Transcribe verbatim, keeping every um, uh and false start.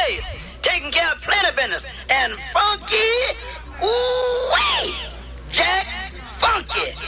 place, taking care of plenty business. And Funky